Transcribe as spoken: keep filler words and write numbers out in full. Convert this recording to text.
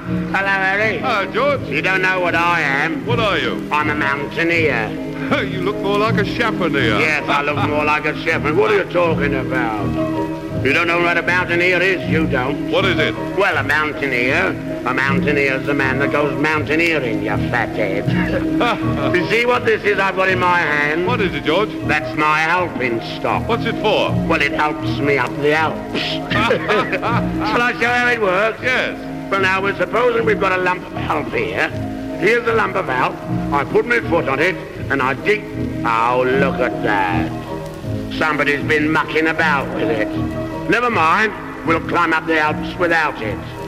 Hello, Harry. Hello, George. You don't know what I am. What are you? I'm a mountaineer. You look more like a chappaneer. Yes, I look more like a shepherd. What are you talking about? You don't know what a mountaineer is, you don't. What is it? Well, a mountaineer, a mountaineer's a man that goes mountaineering, you fathead. You see what this is I've got in my hand? What is it, George? That's my alpine stock. What's it for? Well, it helps me up the Alps. Shall I show how it works? Yes. Well, now, we're supposing we've got a lump of Alp here. Here's the lump of Alp. I put my foot on it, and I dig... Oh, look at that. Somebody's been mucking about with it. Never mind. We'll climb up the Alps without it.